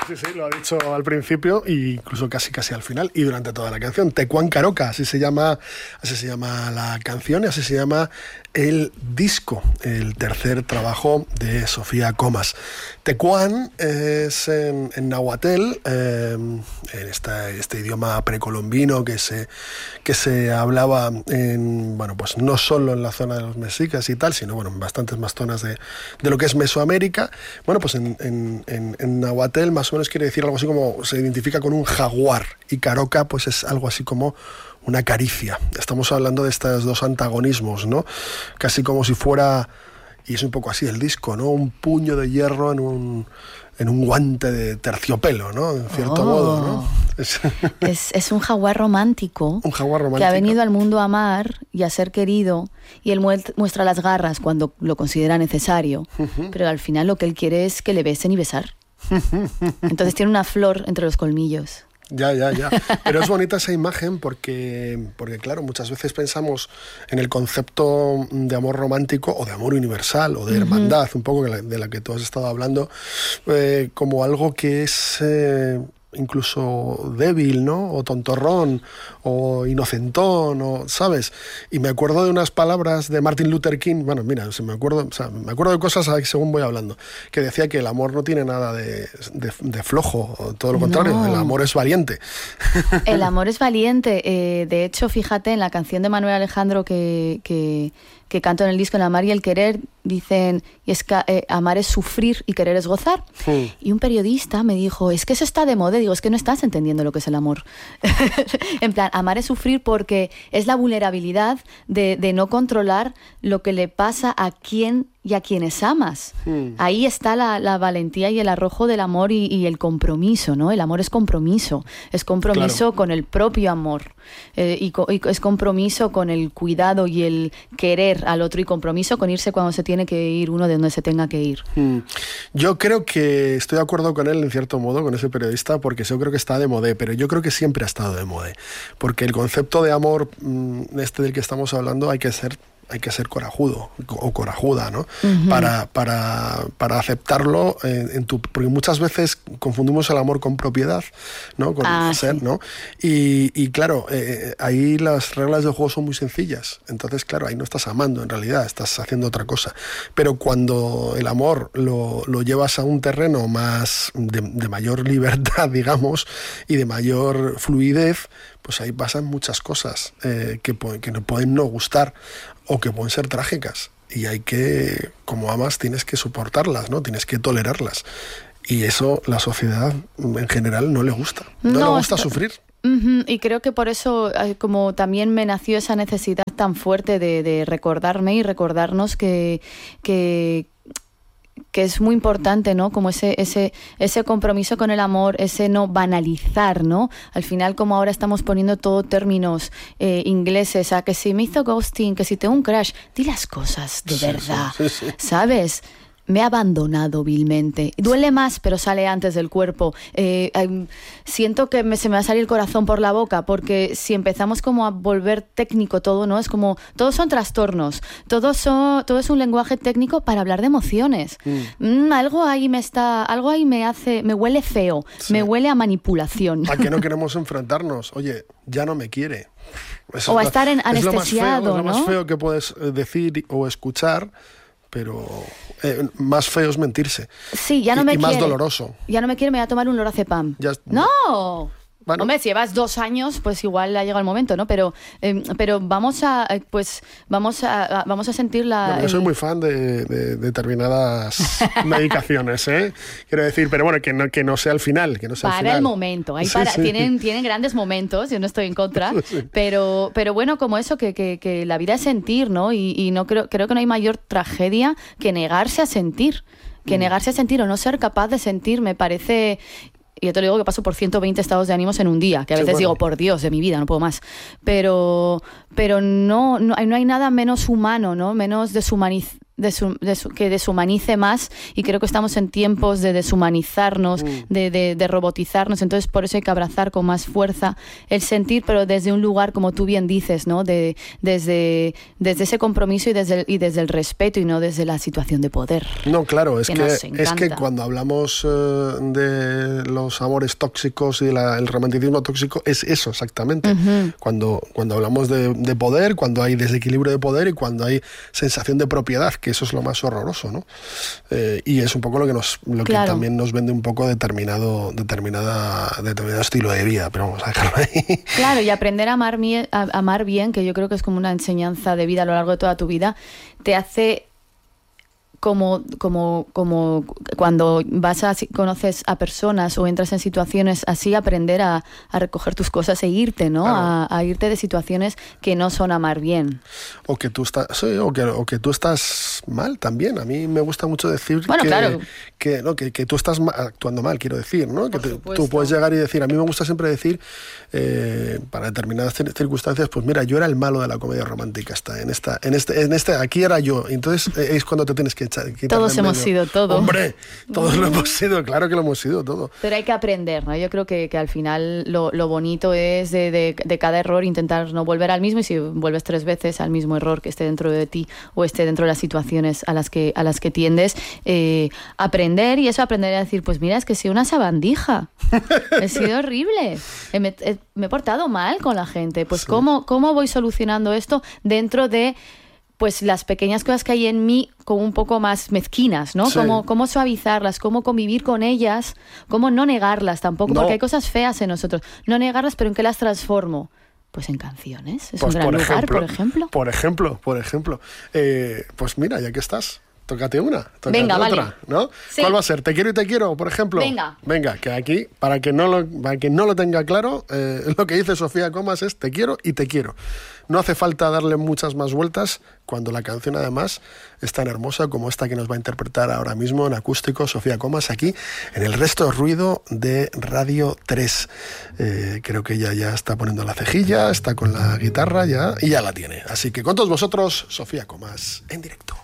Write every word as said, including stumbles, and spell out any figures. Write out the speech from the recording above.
Sí, sí, lo ha dicho al principio e incluso casi casi al final y durante toda la canción. Tecuán Caroca, así se llama, así se llama la canción y así se llama el disco, el tercer trabajo de Sofía Comas. Tecuán es en, en nahuatl, eh, en esta, este idioma precolombino que se, que se hablaba en, bueno, pues no solo en la zona de los mexicas y tal, sino bueno, en bastantes más zonas de, de lo que es Mesoamérica. Bueno, pues en, en, en, en nahuatl más o menos quiere decir algo así como se identifica con un jaguar y Caroca pues es algo así como una caricia. Estamos hablando de estos dos antagonismos, ¿no? Casi como si fuera, y es un poco así el disco, ¿no? Un puño de hierro en un, en un guante de terciopelo, ¿no? En cierto oh. modo, ¿no? Es, es, es un jaguar romántico. Un jaguar romántico. Que ha venido al mundo a amar y a ser querido, y él muestra las garras cuando lo considera necesario, uh-huh. pero al final lo que él quiere es que le besen y besar. Entonces tiene una flor entre los colmillos. Ya, ya, ya. Pero es bonita esa imagen porque, porque, claro, muchas veces pensamos en el concepto de amor romántico o de amor universal o de hermandad, uh-huh. un poco de la, de la que tú has estado hablando, eh, como algo que es eh, incluso débil, ¿no? O tontorrón, o inocentón, o, ¿sabes? Y me acuerdo de unas palabras de Martin Luther King, bueno, mira, me acuerdo, o sea, me acuerdo de cosas según voy hablando, que decía que el amor no tiene nada de, de, de flojo, todo lo contrario, no. El amor es valiente. El amor es valiente. Eh, de hecho, fíjate, en la canción de Manuel Alejandro que... que... que canto en el disco, El amar y el querer, dicen, y es que eh, amar es sufrir y querer es gozar. Sí. Y un periodista me dijo, es que eso está de moda. Digo, es que no estás entendiendo lo que es el amor. En plan, amar es sufrir porque es la vulnerabilidad de, de no controlar lo que le pasa a quien y a quienes amas. Hmm. Ahí está la, la valentía y el arrojo del amor y, y el compromiso, ¿no? El amor es compromiso, es compromiso claro. con el propio amor, eh, y, co- y es compromiso con el cuidado y el querer al otro y compromiso con irse cuando se tiene que ir uno de donde se tenga que ir. Hmm. Yo creo que estoy de acuerdo con él en cierto modo, con ese periodista, porque yo creo que está de moda, pero yo creo que siempre ha estado de moda, porque el concepto de amor este del que estamos hablando hay que ser hay que ser corajudo o corajuda, ¿no? Uh-huh. Para, para, para aceptarlo en, en tu, porque muchas veces confundimos el amor con propiedad, ¿no? Con ah, ser, sí. ¿no? Y, y claro, eh, ahí las reglas del juego son muy sencillas. Entonces, claro, ahí no estás amando en realidad, estás haciendo otra cosa. Pero cuando el amor lo, lo llevas a un terreno más de, de mayor libertad, digamos, y de mayor fluidez, pues ahí pasan muchas cosas eh, que, que no pueden no gustar o que pueden ser trágicas. Y hay que, como amas, tienes que soportarlas, ¿no? Tienes que tolerarlas. Y eso la sociedad en general no le gusta. No, no le gusta esto... sufrir. Uh-huh. Y creo que por eso como también me nació esa necesidad tan fuerte de, de recordarme y recordarnos que... que que es muy importante, ¿no? Como ese ese ese compromiso con el amor, ese no banalizar, ¿no? Al final, como ahora estamos poniendo todo términos eh, ingleses, a que si me hizo ghosting, que si tengo un crush, di las cosas de sí, verdad, sí, sí, sí. ¿Sabes? Me ha abandonado vilmente. Duele más, pero sale antes del cuerpo. Eh, eh, siento que me, se me va a salir el corazón por la boca, porque si empezamos como a volver técnico todo, ¿no? Es como, todos son trastornos, todos son, todo es un lenguaje técnico para hablar de emociones. Mm. Mm, algo ahí me está, algo ahí me hace, me huele feo, sí. Me huele a manipulación. ¿A qué no queremos enfrentarnos? Oye, ya no me quiere. Eso o a estar en, anestesiado, es lo más feo, ¿no? Es lo más feo que puedes decir o escuchar, pero eh, más feo es mentirse. Sí, ya no y, me y quiere. más doloroso. Ya no me quiere, me voy a tomar un lorazepam. Ya, ¡no! Bueno. Hombre, si llevas dos años, pues igual ha llegado el momento, ¿no? Pero, eh, pero vamos a, pues, vamos a, a vamos a sentir la. Bueno, yo soy muy fan de, de, de determinadas medicaciones, ¿eh? Quiero decir, pero bueno, que no, que no sea el final, que no sea para el final. el momento, hay sí, para, sí. tienen, tienen grandes momentos. Yo no estoy en contra, sí. pero, pero bueno, como eso que, que, que la vida es sentir, ¿no? Y, y no creo, creo que no hay mayor tragedia que negarse a sentir, que mm. negarse a sentir o no ser capaz de sentir, me parece. Y yo te lo digo que paso por ciento veinte estados de ánimos en un día, que a veces sí, bueno. digo, por Dios, de mi vida, no puedo más. Pero, pero no, no, no hay nada menos humano, ¿no? Menos deshumaniz, Desu, desu, que deshumanice más, y creo que estamos en tiempos de deshumanizarnos, mm. de, de, de robotizarnos, entonces por eso hay que abrazar con más fuerza el sentir, pero desde un lugar, como tú bien dices, ¿no? De, desde, desde ese compromiso y desde, el, y desde el respeto, y no desde la situación de poder. No, claro, es que, que es que cuando hablamos uh, de los amores tóxicos y la, el romanticismo tóxico, es eso exactamente. Uh-huh. Cuando, cuando hablamos de, de poder, cuando hay desequilibrio de poder y cuando hay sensación de propiedad, que eso es lo más horroroso, ¿no? Eh, y es un poco lo que nos lo claro. que también nos vende un poco determinado determinada determinado estilo de vida, pero vamos a dejarlo ahí. Claro, y aprender a amar, a amar bien, que yo creo que es como una enseñanza de vida a lo largo de toda tu vida, te hace como, como, como cuando vas a conoces a personas o entras en situaciones así, aprender a, a recoger tus cosas e irte, ¿no? Claro. A, a irte de situaciones que no son amar bien. O que tú estás, sí, o que, o que tú estás mal también. A mí me gusta mucho decir bueno, que, claro. que, no, que, que tú estás actuando mal, quiero decir, ¿no? Que te, tú puedes llegar y decir, a mí me gusta siempre decir, eh, para determinadas circunstancias, pues mira, yo era el malo de la comedia romántica, está, en esta, en este, en este, aquí era yo. Entonces eh, es cuando te tienes que echar. Todos hemos sido todo. Hombre, todos lo hemos sido, claro que lo hemos sido todo. Pero hay que aprender, ¿no? Yo creo que, que al final lo, lo bonito es de, de, de cada error intentar no volver al mismo, y si vuelves tres veces al mismo error que esté dentro de ti o esté dentro de las situaciones a las que, a las que tiendes, eh, aprender, y eso aprender a decir, pues mira, es que he sido una sabandija, he sido horrible, me, he, me he portado mal con la gente, pues sí. ¿cómo, cómo voy solucionando esto dentro de pues las pequeñas cosas que hay en mí como un poco más mezquinas, ¿no? Sí. Cómo, cómo suavizarlas, cómo convivir con ellas, cómo no negarlas tampoco, no. porque hay cosas feas en nosotros. No negarlas, pero ¿en qué las transformo? Pues en canciones. Es pues un gran por lugar, ejemplo, por ejemplo. Por ejemplo, por ejemplo. Eh, pues mira, ya que estás, tócate una. Tócate Venga, otra, vale. ¿no? Sí. ¿Cuál va a ser? Te quiero y te quiero, por ejemplo. Venga. Venga, que aquí, para que no lo, para que no lo tenga claro, eh, lo que dice Sofía Comas es te quiero y te quiero. No hace falta darle muchas más vueltas cuando la canción además es tan hermosa como esta que nos va a interpretar ahora mismo en acústico Sofía Comas aquí en el Resto Ruido de Radio tres. Eh, creo que ella ya está poniendo la cejilla, está con la guitarra ya y ya la tiene. Así que con todos vosotros, Sofía Comas en directo.